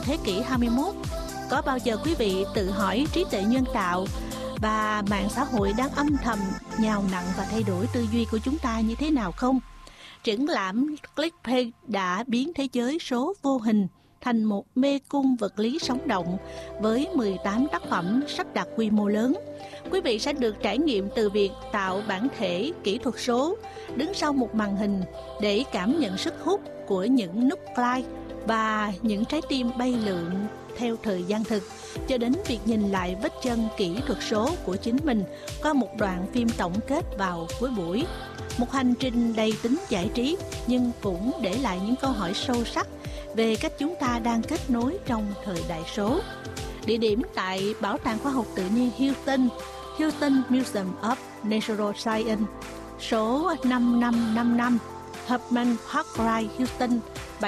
thế kỷ 21. Có bao giờ quý vị tự hỏi trí tuệ nhân tạo và mạng xã hội đang âm thầm nhào nặn và thay đổi tư duy của chúng ta như thế nào không? Triển lãm Clickplay đã biến thế giới số vô hình thành một mê cung vật lý sống động với 18 tác phẩm sắp đặt quy mô lớn. Quý vị sẽ được trải nghiệm từ việc tạo bản thể kỹ thuật số, đứng sau một màn hình để cảm nhận sức hút của những nút like và những trái tim bay lượn theo thời gian thực, cho đến việc nhìn lại vết chân kỹ thuật số của chính mình qua một đoạn phim tổng kết vào cuối buổi. Một hành trình đầy tính giải trí nhưng cũng để lại những câu hỏi sâu sắc về cách chúng ta đang kết nối trong thời đại số. Địa điểm tại Bảo tàng Khoa học Tự nhiên Houston Museum of Natural Science, số 5555 Huffman Parkway, Houston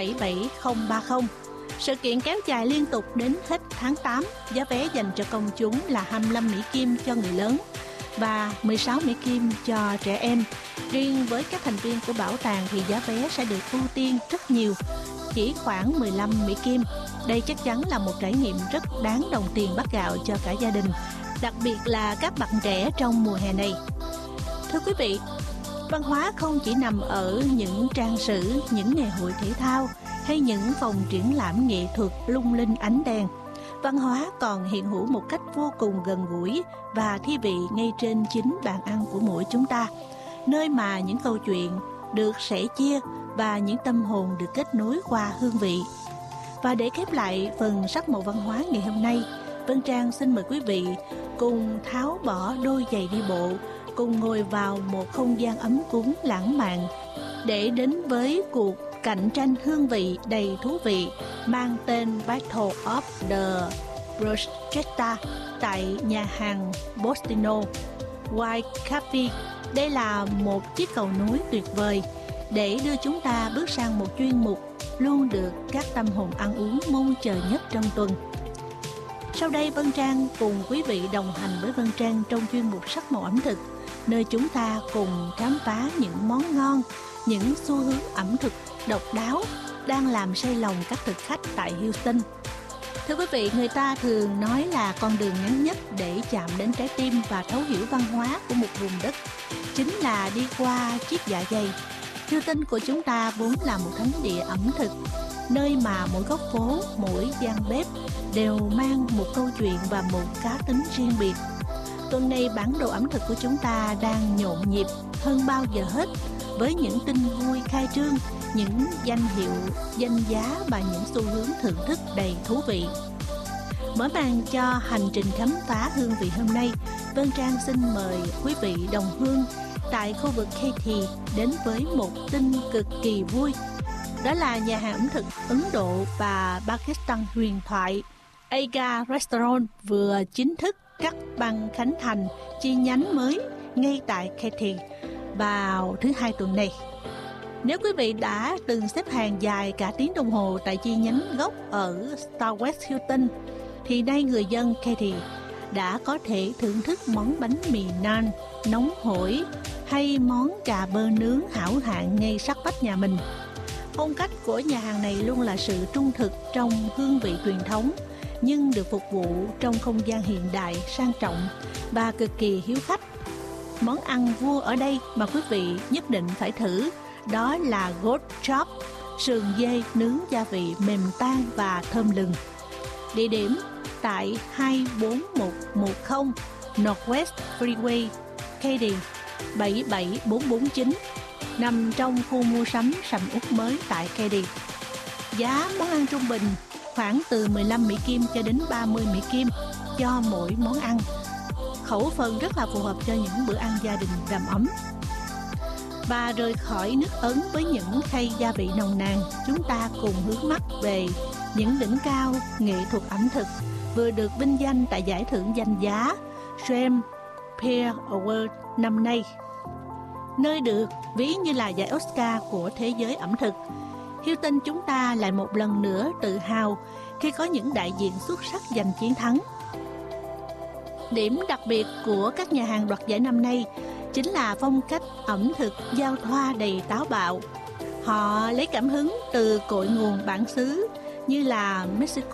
77030. Sự kiện kéo dài liên tục đến hết tháng 8. Giá vé dành cho công chúng là 25 Mỹ Kim cho người lớn và 16 Mỹ Kim cho trẻ em. Riêng với các thành viên của bảo tàng thì giá vé sẽ được ưu tiên rất nhiều, chỉ khoảng 15 Mỹ Kim. Đây chắc chắn là một trải nghiệm rất đáng đồng tiền bát gạo cho cả gia đình, đặc biệt là các bạn trẻ trong mùa hè này. Thưa quý vị, văn hóa không chỉ nằm ở những trang sử, những ngày hội thể thao hay những phòng triển lãm nghệ thuật lung linh ánh đèn. Văn hóa còn hiện hữu một cách vô cùng gần gũi và thi vị ngay trên chính bàn ăn của mỗi chúng ta, nơi mà những câu chuyện được sẻ chia và những tâm hồn được kết nối qua hương vị. Và để khép lại phần sắc màu văn hóa ngày hôm nay, Vân Trang xin mời quý vị cùng tháo bỏ đôi giày đi bộ, cùng ngồi vào một không gian ấm cúng lãng mạn để đến với cuộc cạnh tranh hương vị đầy thú vị mang tên Battle of the Bruschetta tại nhà hàng Bostino White Cafe. Đây là một chiếc cầu nối tuyệt vời để đưa chúng ta bước sang một chuyên mục luôn được các tâm hồn ăn uống mong chờ nhất trong tuần. Sau đây Vân Trang cùng quý vị đồng hành với Vân Trang trong chuyên mục sắc màu ẩm thực, nơi chúng ta cùng khám phá những món ngon, những xu hướng ẩm thực độc đáo đang làm say lòng các thực khách tại Houston. Thưa quý vị, người ta thường nói là con đường ngắn nhất để chạm đến trái tim và thấu hiểu văn hóa của một vùng đất chính là đi qua chiếc dạ dày. Houston của chúng ta vốn là một thánh địa ẩm thực, nơi mà mỗi góc phố, mỗi gian bếp đều mang một câu chuyện và một cá tính riêng biệt. Tuần này bản đồ ẩm thực của chúng ta đang nhộn nhịp hơn bao giờ hết với những tin vui khai trương, những danh hiệu, danh giá và những xu hướng thưởng thức đầy thú vị. Mở màn cho hành trình khám phá hương vị hôm nay, Vân Trang xin mời quý vị đồng hương tại khu vực Katy đến với một tin cực kỳ vui. Đó là nhà hàng ẩm thực Ấn Độ và Pakistan huyền thoại Aga Restaurant vừa chính thức cắt băng khánh thành chi nhánh mới ngay tại Katy vào thứ Hai tuần này. Nếu quý vị đã từng xếp hàng dài cả tiếng đồng hồ tại chi nhánh gốc ở Southwest Houston, thì nay người dân Katy đã có thể thưởng thức món bánh mì naan nóng hổi hay món cà bơ nướng hảo hạng ngay sát vách nhà mình. Phong cách của nhà hàng này luôn là sự trung thực trong hương vị truyền thống, nhưng được phục vụ trong không gian hiện đại, sang trọng và cực kỳ hiếu khách. Món ăn vua ở đây mà quý vị nhất định phải thử đó là goat chop, sườn dê nướng gia vị mềm tan và thơm lừng. Địa điểm tại 24110 Northwest Freeway, Katy 77449, nằm trong khu mua sắm sầm uất mới tại Katy. Giá món ăn trung bình khoảng từ 15 Mỹ Kim cho đến 30 Mỹ Kim cho mỗi món ăn. Khẩu phần rất là phù hợp cho những bữa ăn gia đình đầm ấm. Và rời khỏi nước Ấn với những khay gia vị nồng nàn, chúng ta cùng hướng mắt về những đỉnh cao nghệ thuật ẩm thực vừa được vinh danh tại giải thưởng danh giá James Beard Award năm nay, nơi được ví như là giải Oscar của thế giới ẩm thực. Houston chúng ta lại một lần nữa tự hào khi có những đại diện xuất sắc giành chiến thắng. Điểm đặc biệt của các nhà hàng đoạt giải năm nay chính là phong cách ẩm thực giao thoa đầy táo bạo. Họ lấy cảm hứng từ cội nguồn bản xứ như là Mexico